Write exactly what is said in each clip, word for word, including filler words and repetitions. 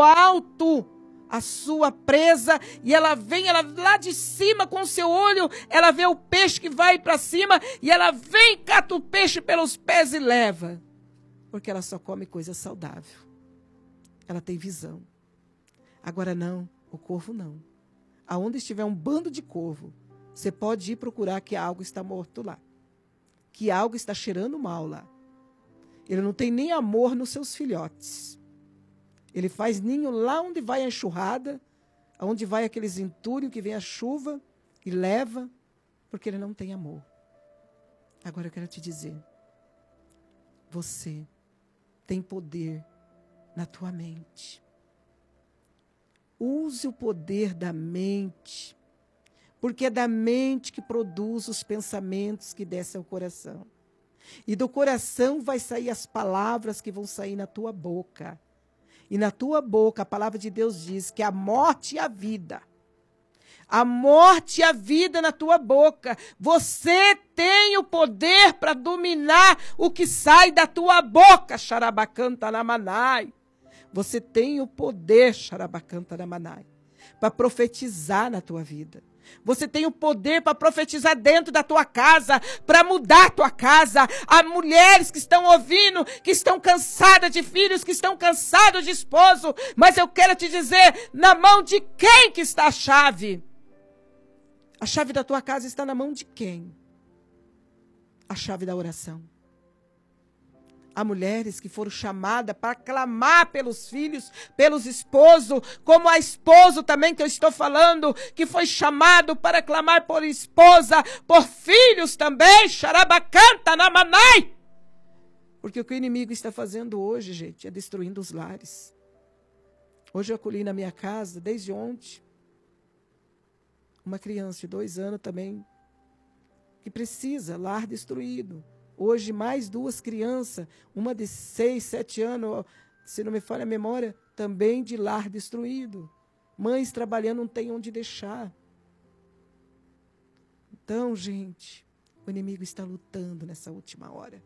alto a sua presa, e ela vem, ela lá de cima com o seu olho, ela vê o peixe que vai para cima, e ela vem, cata o peixe pelos pés e leva. Porque ela só come coisa saudável. Ela tem visão. Agora não, o corvo não. Aonde estiver um bando de corvo, você pode ir procurar que algo está morto lá. Que algo está cheirando mal lá. Ele não tem nem amor nos seus filhotes. Ele faz ninho lá onde vai a enxurrada, onde vai aqueles entulhos que vem a chuva e leva, porque ele não tem amor. Agora eu quero te dizer, você tem poder na tua mente. Use o poder da mente, porque é da mente que produz os pensamentos que descem ao coração. E do coração vai sair as palavras que vão sair na tua boca. E na tua boca, a palavra de Deus diz que a morte e a vida. A morte e a vida na tua boca. Você tem o poder para dominar o que sai da tua boca, Xarabacanta Namanai. Você tem o poder, Xarabacanta Namanai, para profetizar na tua vida. Você tem o poder para profetizar dentro da tua casa, para mudar a tua casa. Há mulheres que estão ouvindo, que estão cansadas de filhos, que estão cansados de esposo. Mas eu quero te dizer, na mão de quem que está a chave? A chave da tua casa está na mão de quem? A chave da oração. Há mulheres que foram chamadas para clamar pelos filhos, pelos esposos, como a esposo também que eu estou falando, que foi chamado para clamar por esposa, por filhos também, Xarabacanta Namanai. Porque o que o inimigo está fazendo hoje, gente, é destruindo os lares. Hoje eu acolhi na minha casa, desde ontem, uma criança de dois anos também, que precisa, lar destruído. Hoje, mais duas crianças, uma de seis, sete anos, se não me falha a memória, também de lar destruído. Mães trabalhando, não tem onde deixar. Então, gente, o inimigo está lutando nessa última hora.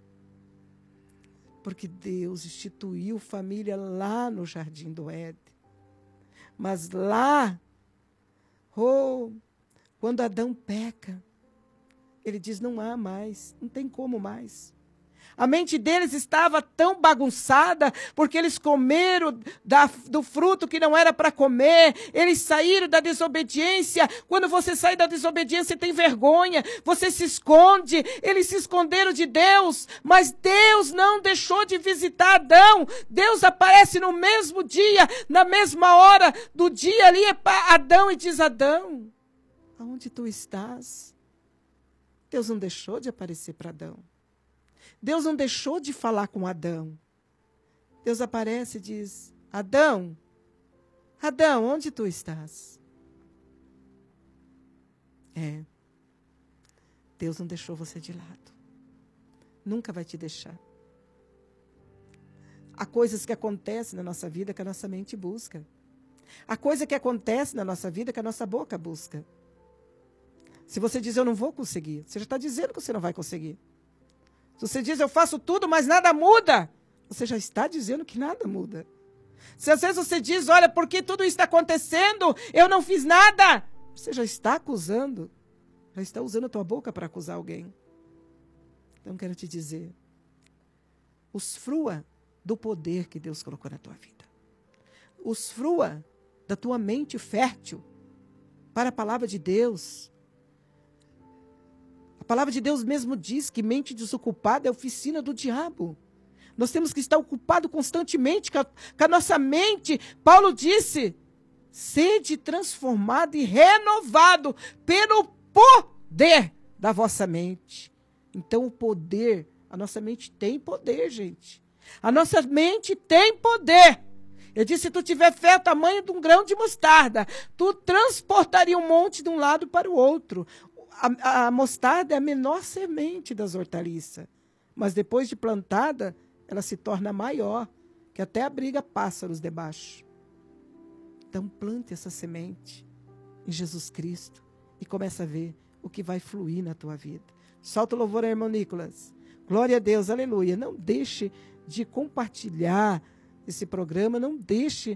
Porque Deus instituiu família lá no Jardim do Éden. Mas lá, oh, quando Adão peca, ele diz, não há mais, não tem como mais. A mente deles estava tão bagunçada, porque eles comeram da, do fruto que não era para comer, eles saíram da desobediência. Quando você sai da desobediência, você tem vergonha, você se esconde. Eles se esconderam de Deus, mas Deus não deixou de visitar Adão. Deus aparece no mesmo dia, na mesma hora do dia ali para Adão e diz, Adão, aonde tu estás? Deus não deixou de aparecer para Adão. Deus não deixou de falar com Adão. Deus aparece e diz, Adão, Adão, onde tu estás? É, Deus não deixou você de lado. Nunca vai te deixar. Há coisas que acontecem na nossa vida que a nossa mente busca. Há coisas que acontecem na nossa vida que a nossa boca busca. Se você diz, eu não vou conseguir, você já está dizendo que você não vai conseguir. Se você diz, eu faço tudo, mas nada muda, você já está dizendo que nada muda. Se às vezes você diz, olha, por que tudo isso está acontecendo? Eu não fiz nada. Você já está acusando. Já está usando a tua boca para acusar alguém. Então, quero te dizer, usufrua do poder que Deus colocou na tua vida. Usufrua da tua mente fértil para a palavra de Deus. A palavra de Deus mesmo diz que mente desocupada é oficina do diabo. Nós temos que estar ocupados constantemente com a, com a nossa mente. Paulo disse, sede transformado e renovado pelo poder da vossa mente. Então o poder, a nossa mente tem poder, gente. A nossa mente tem poder. Eu disse, se tu tiver fé o tamanho de um grão de mostarda, tu transportaria um monte de um lado para o outro. A, a mostarda é a menor semente das hortaliças, mas depois de plantada, ela se torna maior, que até abriga pássaros debaixo. Então plante essa semente em Jesus Cristo e começa a ver o que vai fluir na tua vida. Solta o louvor, irmão Nicolas. Glória a Deus, aleluia. Não deixe de compartilhar esse programa, não deixe